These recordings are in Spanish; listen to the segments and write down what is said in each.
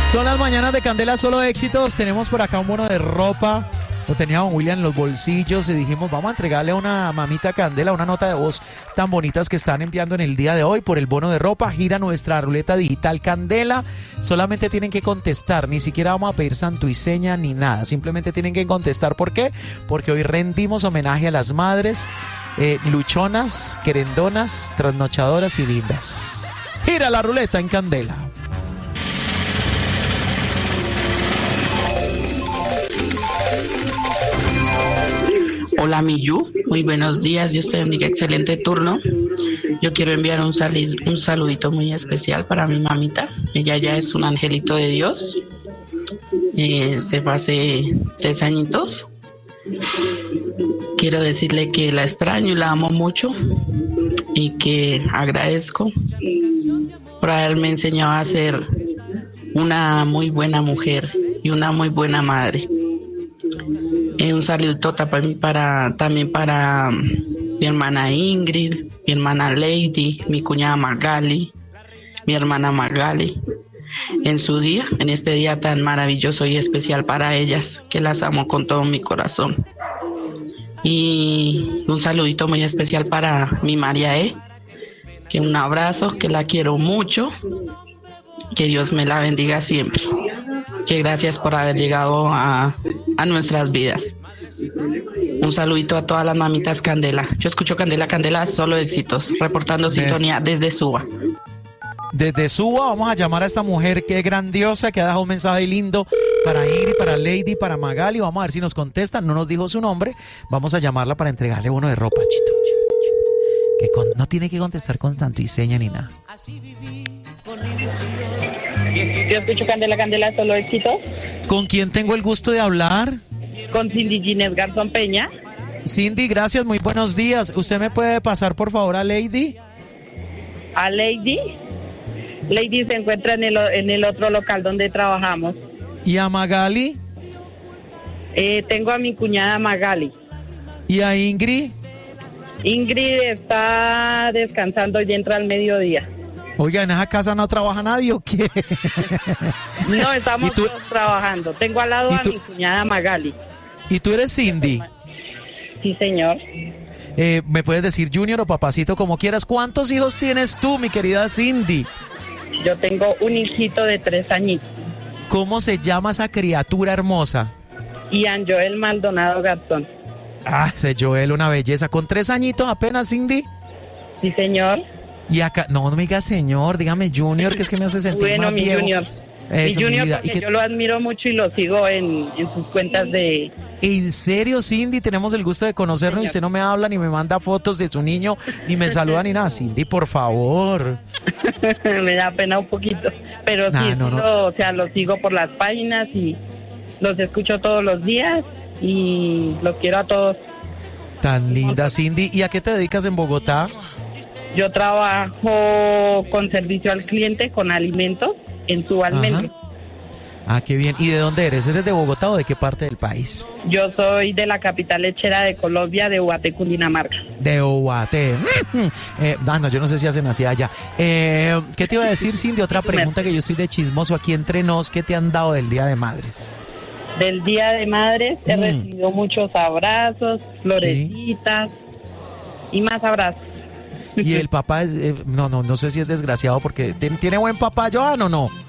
Son las mañanas de Candela, solo éxitos. Tenemos por acá un bono de ropa. Lo tenía don William en los bolsillos y dijimos, vamos a entregarle a una mamita Candela una nota de voz tan bonitas que están enviando en el día de hoy por el bono de ropa. Gira nuestra ruleta digital Candela. Solamente tienen que contestar, ni siquiera vamos a pedir santo y seña ni nada. Simplemente tienen que contestar. ¿Por qué? Porque hoy rendimos homenaje a las madres luchonas, querendonas, trasnochadoras y lindas. Gira la ruleta en Candela. Hola Miyu, muy buenos días, Dios te bendiga, excelente turno. Yo quiero enviar un saludito muy especial para mi mamita. Ella ya es un angelito de Dios. Se fue hace 3 añitos. Quiero decirle que la extraño y la amo mucho y que agradezco por haberme enseñado a ser una muy buena mujer y una muy buena madre. Un saludo también para mi hermana Ingrid, mi hermana Lady, mi cuñada Magali, mi hermana Magali. En este día tan maravilloso y especial para ellas, que las amo con todo mi corazón. Y un saludito muy especial para mi María que un abrazo, que la quiero mucho, que Dios me la bendiga siempre. Que gracias por haber llegado a nuestras vidas. Un saludito a todas las mamitas Candela. Yo escucho Candela, solo éxitos. Reportando sintonía desde Suba. Desde Suba vamos a llamar a esta mujer que es grandiosa, que ha dejado un mensaje lindo para Ingrid, para Lady, para Magali. Vamos a ver si nos contestan. No nos dijo su nombre. Vamos a llamarla para entregarle uno de ropa. No tiene que contestar con tanto y seña ni nada. Yo escucho Candela, solo éxitos. ¿Con quién tengo el gusto de hablar? Con Cindy Ginés Garzón Peña. Cindy, gracias, muy buenos días. ¿Usted me puede pasar por favor a Lady? ¿A Lady? Lady se encuentra en el otro local donde trabajamos. ¿Y a Magali? Tengo a mi cuñada Magali. ¿Y a Ingrid? Ingrid está descansando y entra al mediodía. Oiga, ¿en esa casa no trabaja nadie o qué? No, estamos todos trabajando. Tengo al lado a mi cuñada Magali. ¿Y tú eres Cindy? Sí, señor. ¿Me puedes decir Junior o papacito, como quieras? ¿Cuántos hijos tienes tú, mi querida Cindy? Yo tengo un hijito de 3 añitos. ¿Cómo se llama esa criatura hermosa? Ian Joel Maldonado Garzón. Ah, ese Joel, una belleza. ¿Con 3 añitos apenas, Cindy? Sí, señor. Y acá, no me diga señor, dígame Junior, que es que me hace sentir más viejo. Junior. Eso, mi Junior, mi porque yo lo admiro mucho y lo sigo en sus cuentas de... ¿En serio, Cindy? Tenemos el gusto de conocernos. Señor. Y usted no me habla, ni me manda fotos de su niño, ni me saluda, ni nada. Cindy, por favor. Me da pena un poquito, pero sí, no. O sea, lo sigo por las páginas y los escucho todos los días y los quiero a todos. Tan linda, Cindy. ¿Y a qué te dedicas en Bogotá? Yo trabajo con servicio al cliente, con alimentos, en Subalmente. Ah, qué bien. ¿Y de dónde eres? ¿Eres de Bogotá o de qué parte del país? Yo soy de la capital lechera de Colombia, de Ubaté, Cundinamarca. De Ubaté. No, yo no sé si hacen así allá. ¿Qué te iba a decir, Cindy? Otra pregunta que yo estoy de chismoso aquí entre nos. ¿Qué te han dado del Día de Madres? Del Día de Madres he recibido muchos abrazos, florecitas y más abrazos. Y el papá es, no sé si es desgraciado porque tiene buen papá, Joan, ¿o no?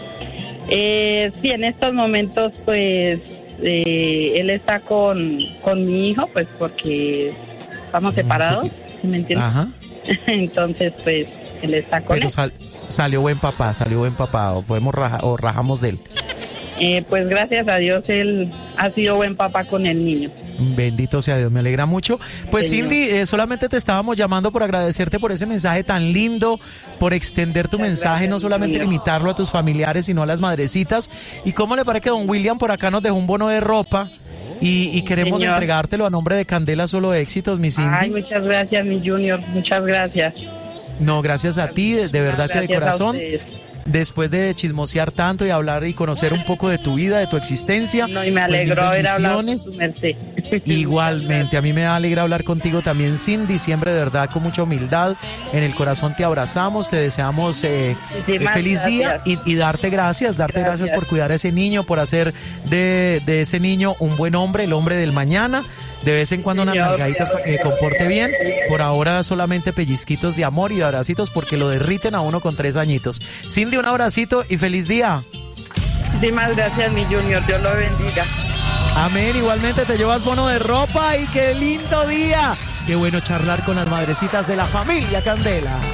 Sí, en estos momentos pues él está con mi hijo, pues porque estamos separados, ¿sí me entiendes? Ajá. Entonces pues él está con él. Pero salió buen papá, o podemos rajamos de él. Pues gracias a Dios él ha sido buen papá con el niño. Bendito sea Dios, me alegra mucho. Pues Señor. Cindy, solamente te estábamos llamando por agradecerte por ese mensaje tan lindo, por extender tu mensaje, no solamente limitarlo a tus familiares, sino a las madrecitas. ¿Y cómo le parece que don William por acá nos dejó un bono de ropa? Y queremos Señor. entregártelo a nombre de Candela Solo Éxitos, mi Cindy. Ay, muchas gracias, mi Junior, muchas gracias. No, gracias a ti, de verdad que de corazón. después de chismosear tanto y hablar y conocer un poco de tu vida, de tu existencia. No, y me alegró haber hablado con tu merced. Igualmente, a mí me alegra hablar contigo también, Cindy, siempre de verdad con mucha humildad, en el corazón te abrazamos, te deseamos feliz día y darte gracias por cuidar a ese niño, por hacer de ese niño un buen hombre, el hombre del mañana. De vez en cuando unas nalgaditas para que me comporte bien. Por ahora solamente pellizquitos de amor y abracitos porque lo derriten a uno con 3 añitos. Cindy, un abracito y feliz día. Muchísimas gracias, mi Junior. Dios lo bendiga. Amén. Igualmente te llevas bono de ropa y qué lindo día. Qué bueno charlar con las madrecitas de la familia Candela.